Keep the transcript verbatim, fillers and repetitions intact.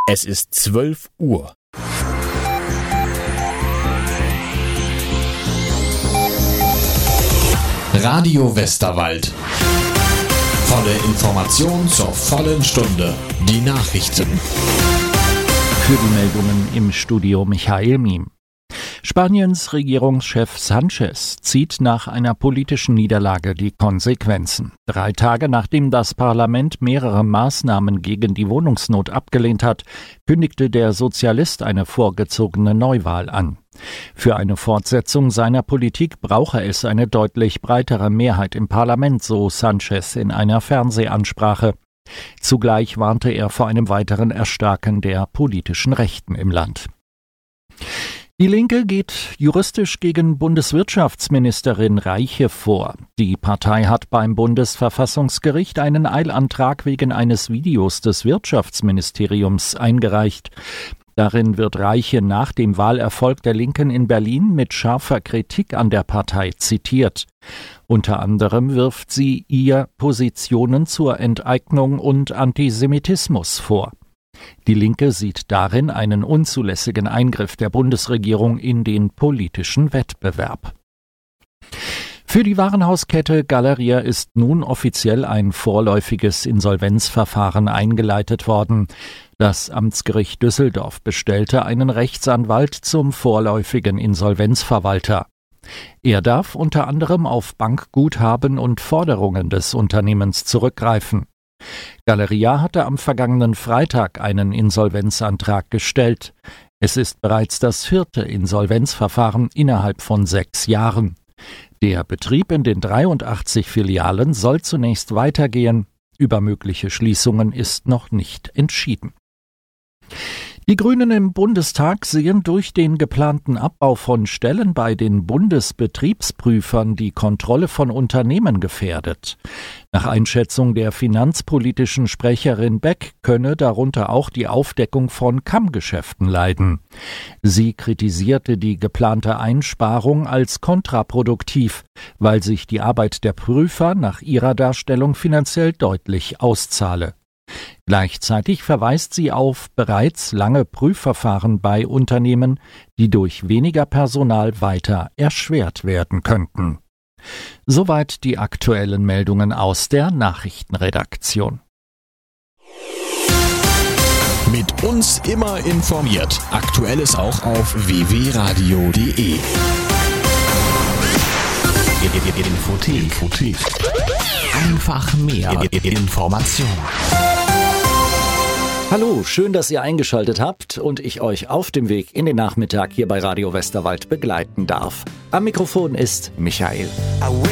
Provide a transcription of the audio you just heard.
Es ist zwölf Uhr. Radio Westerwald. Volle Information zur vollen Stunde. Die Nachrichten. Für die Meldungen im Studio Michael Miem. Spaniens Regierungschef Sánchez zieht nach einer politischen Niederlage die Konsequenzen. Drei Tage nachdem das Parlament mehrere Maßnahmen gegen die Wohnungsnot abgelehnt hat, kündigte der Sozialist eine vorgezogene Neuwahl an. Für eine Fortsetzung seiner Politik brauche es eine deutlich breitere Mehrheit im Parlament, so Sánchez in einer Fernsehansprache. Zugleich warnte er vor einem weiteren Erstarken der politischen Rechten im Land. Die Linke geht juristisch gegen Bundeswirtschaftsministerin Reiche vor. Die Partei hat beim Bundesverfassungsgericht einen Eilantrag wegen eines Videos des Wirtschaftsministeriums eingereicht. Darin wird Reiche nach dem Wahlerfolg der Linken in Berlin mit scharfer Kritik an der Partei zitiert. Unter anderem wirft sie ihr Positionen zur Enteignung und Antisemitismus vor. Die Linke sieht darin einen unzulässigen Eingriff der Bundesregierung in den politischen Wettbewerb. Für die Warenhauskette Galeria ist nun offiziell ein vorläufiges Insolvenzverfahren eingeleitet worden. Das Amtsgericht Düsseldorf bestellte einen Rechtsanwalt zum vorläufigen Insolvenzverwalter. Er darf unter anderem auf Bankguthaben und Forderungen des Unternehmens zurückgreifen. Galeria hatte am vergangenen Freitag einen Insolvenzantrag gestellt. Es ist bereits das vierte Insolvenzverfahren innerhalb von sechs Jahren. Der Betrieb in den dreiundachtzig Filialen soll zunächst weitergehen. Über mögliche Schließungen ist noch nicht entschieden. Die Grünen im Bundestag sehen durch den geplanten Abbau von Stellen bei den Bundesbetriebsprüfern die Kontrolle von Unternehmen gefährdet. Nach Einschätzung der finanzpolitischen Sprecherin Beck könne darunter auch die Aufdeckung von Kammgeschäften leiden. Sie kritisierte die geplante Einsparung als kontraproduktiv, weil sich die Arbeit der Prüfer nach ihrer Darstellung finanziell deutlich auszahle. Gleichzeitig verweist sie auf bereits lange Prüfverfahren bei Unternehmen, die durch weniger Personal weiter erschwert werden könnten. Soweit die aktuellen Meldungen aus der Nachrichtenredaktion. Mit uns immer informiert. Aktuelles auch auf w w w punkt radio punkt de. Infothek. Infothek. Einfach mehr Information. Hallo, schön, dass ihr eingeschaltet habt und ich euch auf dem Weg in den Nachmittag hier bei Radio Westerwald begleiten darf. Am Mikrofon ist Michael.